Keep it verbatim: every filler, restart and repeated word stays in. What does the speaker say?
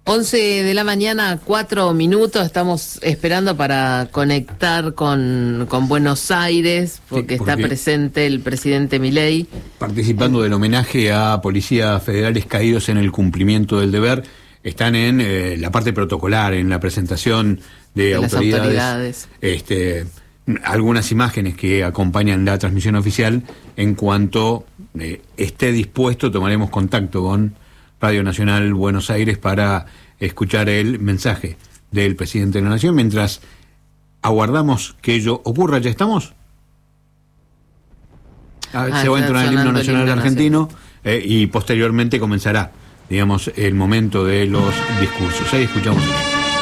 once de la mañana, cuatro minutos, estamos esperando para conectar con, con Buenos Aires, porque, sí, porque está presente el presidente Milei. Participando eh, del homenaje a policías federales caídos en el cumplimiento del deber, están en eh, la parte protocolar, en la presentación de, de autoridades. Las autoridades. Este, algunas imágenes que acompañan la transmisión oficial. En cuanto eh, esté dispuesto, tomaremos contacto con Radio Nacional Buenos Aires para escuchar el mensaje del presidente de la Nación. Mientras aguardamos que ello ocurra, ¿ya estamos? Ah, se va a entonar el himno nacional el himno argentino eh, y posteriormente comenzará, digamos, el momento de los discursos. Ahí escuchamos.